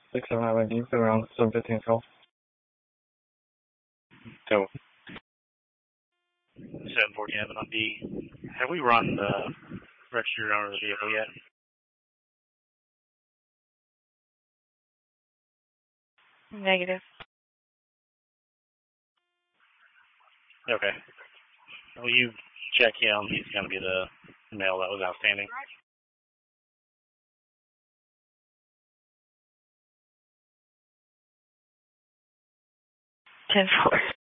611 East around 715 South. So 740 Avenue on D. Have we run the registered owner of the vehicle yet? Negative. Okay. Will you check him? He's going to be the mail that was outstanding. Ten four.